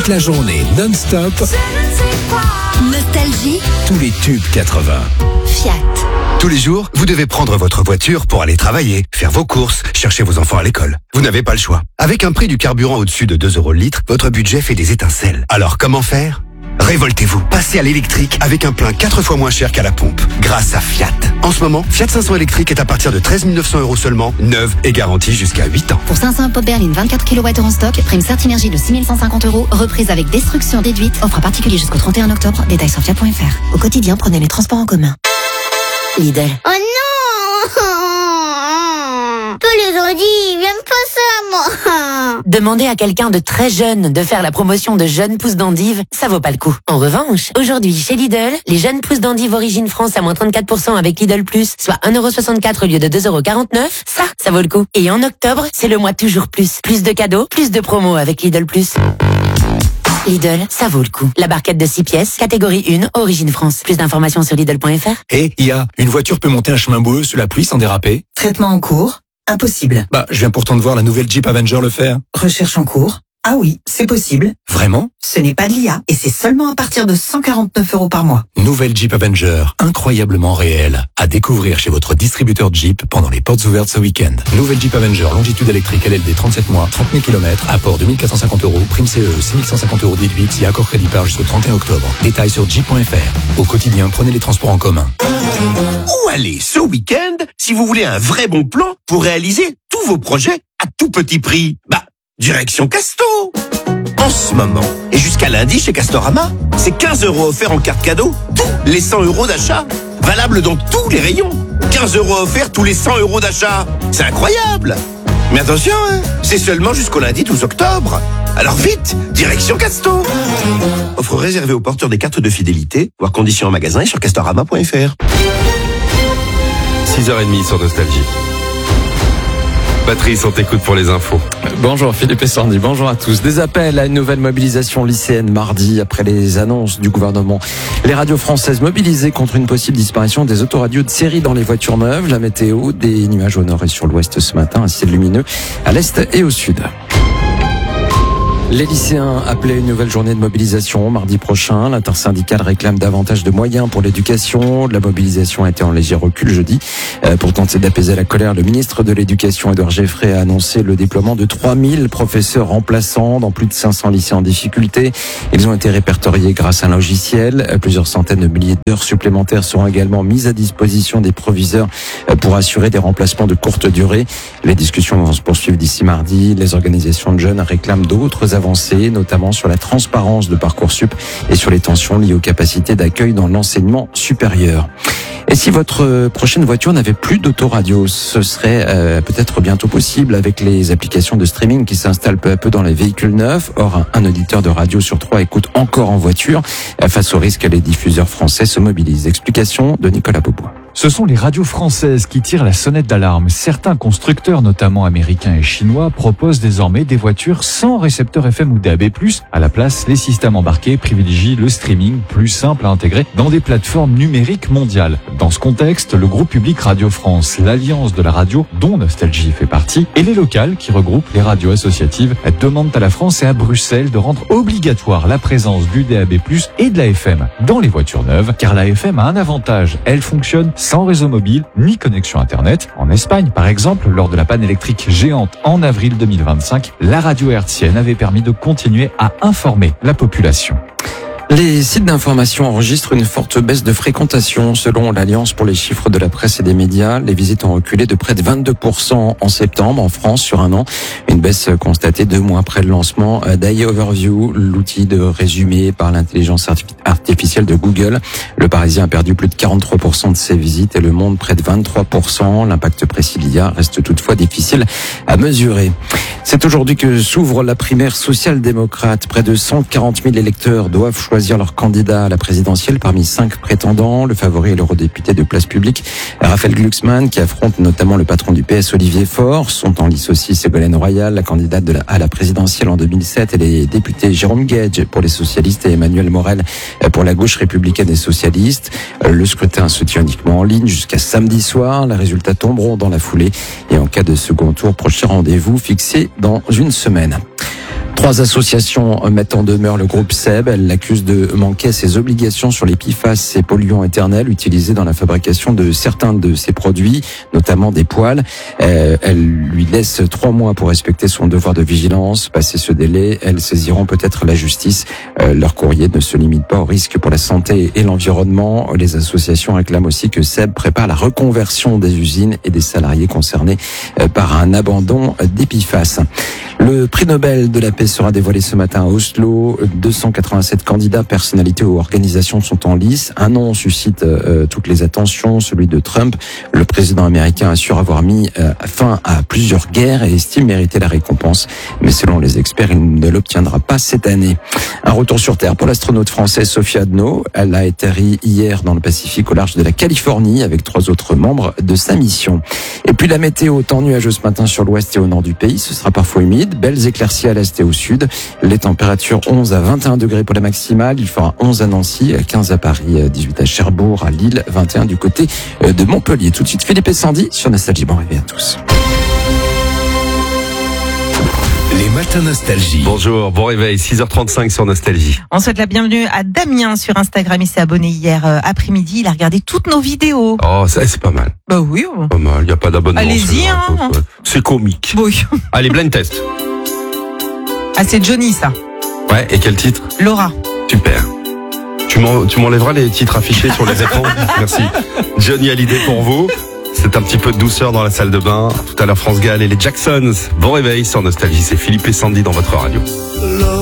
toute la journée, non-stop. Nostalgie. Tous les tubes 80. Fiat. Tous les jours, vous devez prendre votre voiture pour aller travailler, faire vos courses, chercher vos enfants à l'école. Vous n'avez pas le choix. Avec un prix du carburant au-dessus de 2 € le litre, votre budget fait des étincelles. Alors comment faire ? Révoltez-vous. Passez à l'électrique avec un plein 4 fois moins cher qu'à la pompe. Grâce à Fiat. En ce moment, Fiat 500 électrique est à partir de 13 900 € seulement, neuve et garantie jusqu'à 8 ans. Pour 500 pop berline 24 kWh en stock, prime Certinergie de 6 150 €, reprise avec destruction déduite. Offre particulier jusqu'au 31 octobre. Détails sur fiat.fr. Au quotidien, prenez les transports en commun. Lidl. Oh non! Tous les audits, j'aime pas ça, moi. Demander à quelqu'un de très jeune de faire la promotion de jeunes pousses d'endive, ça vaut pas le coup. En revanche, aujourd'hui, chez Lidl, les jeunes pousses d'endive origine France à moins 34% avec Lidl Plus, soit 1,64 € au lieu de 2,49 €, ça vaut le coup. Et en octobre, c'est le mois toujours plus. Plus de cadeaux, plus de promos avec Lidl Plus. Lidl, ça vaut le coup. La barquette de 6 pièces, catégorie 1, origine France. Plus d'informations sur Lidl.fr. Et une voiture peut monter un chemin boueux sous la pluie sans déraper? Traitement en cours. Impossible. Je viens pourtant de voir la nouvelle Jeep Avenger le faire. Recherche en cours. Ah oui, c'est possible. Vraiment? Ce n'est pas de l'IA et c'est seulement à partir de 149 € par mois. Nouvelle Jeep Avenger, incroyablement réelle. À découvrir chez votre distributeur Jeep pendant les portes ouvertes ce week-end. Nouvelle Jeep Avenger, longitude électrique LLD 37 mois, 30 000 km, apport 2450 €, prime CE 6150 € déduite si accord crédit par jusqu'au 31 octobre. Détails sur jeep.fr. Au quotidien, prenez les transports en commun. Où aller ce week-end si vous voulez un vrai bon plan pour réaliser tous vos projets à tout petit prix? Direction Casto. En ce moment, et jusqu'à lundi chez Castorama, c'est 15 € offerts en carte cadeau, tous les 100 € d'achat. Valable dans tous les rayons. 15 € offerts tous les 100 € d'achat. C'est incroyable. Mais attention, c'est seulement jusqu'au lundi 12 octobre. Alors vite, direction Casto. Offre réservée aux porteurs des cartes de fidélité, voir conditions en magasin et sur castorama.fr. 6h30 sur Nostalgie. Patrice, on t'écoute pour les infos. Bonjour Philippe et Sandy, bonjour à tous. Des appels à une nouvelle mobilisation lycéenne mardi après les annonces du gouvernement. Les radios françaises mobilisées contre une possible disparition des autoradios de série dans les voitures neuves. La météo, des nuages au nord et sur l'ouest ce matin, un ciel lumineux à l'est et au sud. Les lycéens appelaient une nouvelle journée de mobilisation mardi prochain. L'intersyndicale réclame davantage de moyens pour l'éducation. La mobilisation a été en léger recul jeudi. Pour tenter d'apaiser la colère, le ministre de l'Éducation, Édouard Geffray, a annoncé le déploiement de 3000 professeurs remplaçants dans plus de 500 lycées en difficulté. Ils ont été répertoriés grâce à un logiciel. Plusieurs centaines de milliers d'heures supplémentaires seront également mises à disposition des proviseurs pour assurer des remplacements de courte durée. Les discussions vont se poursuivre d'ici mardi. Les organisations de jeunes réclament d'autres avancées, notamment sur la transparence de Parcoursup et sur les tensions liées aux capacités d'accueil dans l'enseignement supérieur. Et si votre prochaine voiture n'avait plus d'autoradio, ce serait peut-être bientôt possible avec les applications de streaming qui s'installent peu à peu dans les véhicules neufs. Or, un auditeur de radio sur 3 écoute encore en voiture. Face au risque, les diffuseurs français se mobilisent. Explication de Nicolas Beaubois. Ce sont les radios françaises qui tirent la sonnette d'alarme. Certains constructeurs, notamment américains et chinois, proposent désormais des voitures sans récepteur FM ou DAB+. À la place, les systèmes embarqués privilégient le streaming, plus simple à intégrer dans des plateformes numériques mondiales. Dans ce contexte, le groupe public Radio France, l'Alliance de la radio, dont Nostalgie fait partie, et les locales, qui regroupent les radios associatives, demandent à la France et à Bruxelles de rendre obligatoire la présence du DAB+, et de la FM dans les voitures neuves, car la FM a un avantage. Elle fonctionne sans réseau mobile ni connexion Internet. En Espagne, par exemple, lors de la panne électrique géante en avril 2025, la radio hertzienne avait permis de continuer à informer la population. Les sites d'information enregistrent une forte baisse de fréquentation. Selon l'Alliance pour les chiffres de la presse et des médias, les visites ont reculé de près de 22% en septembre en France sur un an. Une baisse constatée 2 mois après le lancement d'AI Overview, l'outil de résumé par l'intelligence artificielle de Google. Le Parisien a perdu plus de 43% de ses visites et Le Monde près de 23%. L'impact précis de l'IA reste toutefois difficile à mesurer. C'est aujourd'hui que s'ouvre la primaire social-démocrate. Près de 140 000 électeurs doivent choisir leur candidat à la présidentielle parmi 5 prétendants. Le favori est l'eurodéputé de Place Publique, Raphaël Glucksmann, qui affronte notamment le patron du PS, Olivier Faure. Sont en lice aussi Ségolène Royal, la candidate à la présidentielle en 2007, et les députés Jérôme Guedj pour les socialistes et Emmanuel Morel pour la gauche républicaine et socialiste. Le scrutin se tient uniquement en ligne jusqu'à samedi soir. Les résultats tomberont dans la foulée et en cas de second tour, prochain rendez-vous fixé dans une semaine. 3 associations mettent en demeure le groupe SEB. Elles l'accusent de manquer à ses obligations sur les PFAS, ces polluants éternels utilisés dans la fabrication de certains de ses produits, notamment des poêles. Elles lui laissent 3 mois pour respecter son devoir de vigilance. Passé ce délai, elles saisiront peut-être la justice. Leur courrier ne se limite pas au risque pour la santé et l'environnement. Les associations réclament aussi que SEB prépare la reconversion des usines et des salariés concernés par un abandon des PFAS. Le prix Nobel de la paix sera dévoilé ce matin à Oslo. 287 candidats, personnalités ou organisations sont en lice. Un nom suscite toutes les attentions, celui de Trump. Le président américain assure avoir mis fin à plusieurs guerres et estime mériter la récompense. Mais selon les experts, il ne l'obtiendra pas cette année. Un retour sur Terre pour l'astronaute française Sophie Adno. Elle a atterri hier dans le Pacifique au large de la Californie avec 3 autres membres de sa mission. Et puis la météo, temps nuageux ce matin sur l'ouest et au nord du pays. Ce sera parfois humide. Belles éclaircies à l'est et au sud. Les températures 11 à 21 degrés pour la maximale. Il fera 11 à Nancy, 15 à Paris, 18 à Cherbourg, à Lille, 21 du côté de Montpellier. Tout de suite, Philippe et Sandy sur Nostalgie. Bon réveil à tous. Les matins Nostalgie. Bonjour, bon réveil, 6h35 sur Nostalgie. On souhaite la bienvenue à Damien sur Instagram. Il s'est abonné hier après-midi. Il a regardé toutes nos vidéos. Oh, ça, c'est pas mal. Bah oui. Pas mal, il n'y a pas d'abonnement. Allez-y, hein. C'est comique. Oui. Allez, blind test. Ah, c'est Johnny, ça. Ouais, et quel titre? Laura. Super. Tu m'enlèveras les titres affichés sur les écrans. Merci. Johnny Hallyday pour vous. C'est un petit peu de douceur dans la salle de bain. Tout à l'heure, France Gall et les Jacksons. Bon réveil sur Nostalgie. C'est Philippe et Sandy dans votre radio.